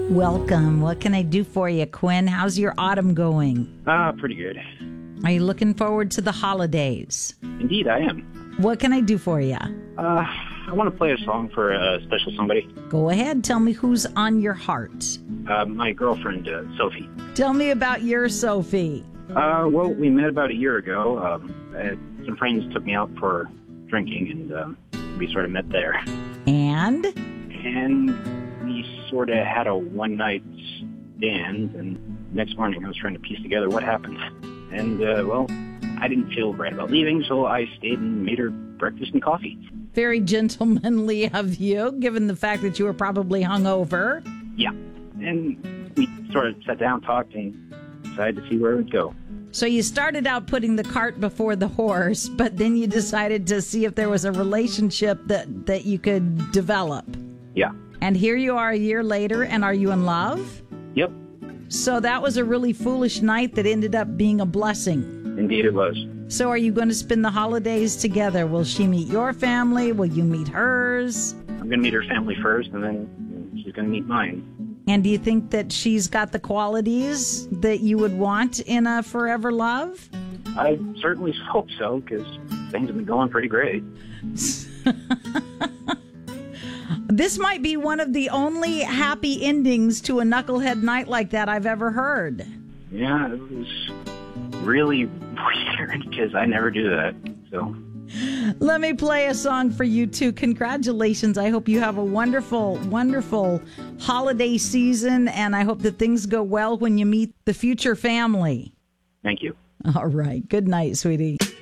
Welcome. What can I do for you, Quinn? How's your autumn going? Pretty good. Are you looking forward to the holidays? Indeed, I am. What can I do for you? I want to play a song for a special somebody. Go ahead. Tell me who's on your heart. My girlfriend, Sophie. Tell me about your Sophie. Well, we met about a year ago. Some friends took me out for drinking, and we sort of met there. And we sort of had a one-night stand, and next morning I was trying to piece together what happened. And, well, I didn't feel right about leaving, so I stayed and made her breakfast and coffee. Very gentlemanly of you, given the fact that you were probably hungover. Yeah, and we sort of sat down, talked, and decided to see where it would go. So you started out putting the cart before the horse, but then you decided to see if there was a relationship that you could develop. Yeah. And here you are a year later, and are you in love? Yep. So that was a really foolish night that ended up being a blessing. Indeed it was. So are you going to spend the holidays together? Will she meet your family? Will you meet hers? I'm going to meet her family first, and then she's going to meet mine. And do you think that she's got the qualities that you would want in a forever love? I certainly hope so, because things have been going pretty great. This might be one of the only happy endings to a knucklehead night like that I've ever heard. Yeah, it was really weird, because I never do that, so... Let me play a song for you, too. Congratulations. I hope you have a wonderful, wonderful holiday season, and I hope that things go well when you meet the future family. Thank you. All right. Good night, sweetie.